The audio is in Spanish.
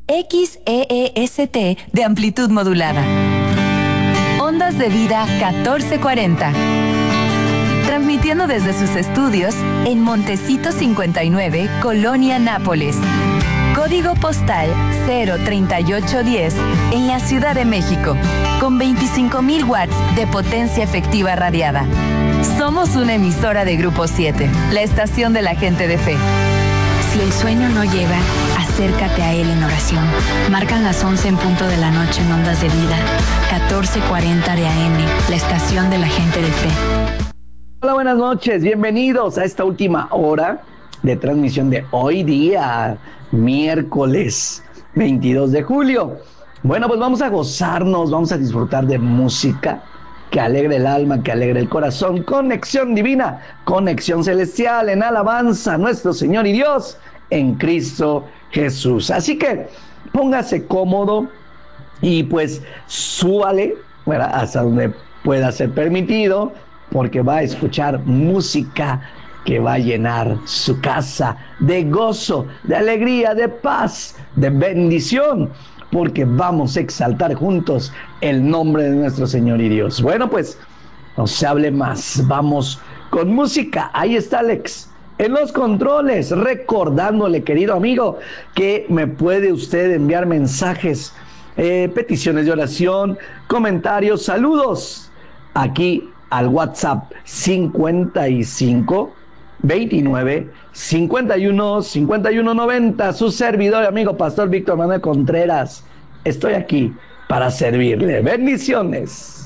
XEEST de amplitud modulada. Ondas de Vida 1440. Transmitiendo desde sus estudios en Montecito 59, Colonia Nápoles. Código postal 03810 en la Ciudad de México, con 25,000 watts de potencia efectiva radiada. Somos una emisora de Grupo 7, la estación de la gente de fe. Si el sueño no llega, acércate a Él en oración. Marcan las 11 en punto de la noche en Ondas de Vida, 1440 de AM, la estación de la gente de fe. Hola, buenas noches, bienvenidos a esta última hora de transmisión de hoy día, miércoles 22 de julio. Bueno, pues vamos a gozarnos, vamos a disfrutar de música que alegre el alma, que alegre el corazón. Conexión divina, conexión celestial en alabanza a nuestro Señor y Dios en Cristo Jesús. Así que póngase cómodo y pues súbale, ¿verdad?, hasta donde pueda ser permitido, porque va a escuchar música que va a llenar su casa de gozo, de alegría, de paz, de bendición, porque vamos a exaltar juntos el nombre de nuestro Señor y Dios. Bueno, pues no se hable más, vamos con música. Ahí está Alex en los controles, recordándole, querido amigo, que me puede usted enviar mensajes, peticiones de oración, comentarios, saludos aquí al WhatsApp 55 29 51 51 90. Su servidor y amigo Pastor Víctor Manuel Contreras. Estoy aquí para servirle. Bendiciones.